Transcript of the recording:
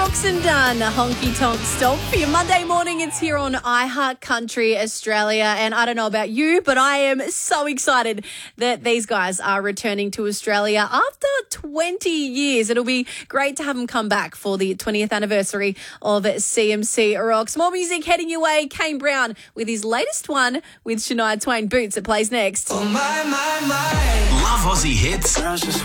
Brooks and Dunn, Honky Tonk Stomp. For your Monday morning, it's here on iHeart Country Australia. And I don't know about you, but I am so excited that these guys are returning to Australia after 20 years. It'll be great to have them come back for the 20th anniversary of CMC Rocks. More music heading your way. Kane Brown with his latest one with Shania Twain, Boots. It plays next. Oh my. Love Aussie hits.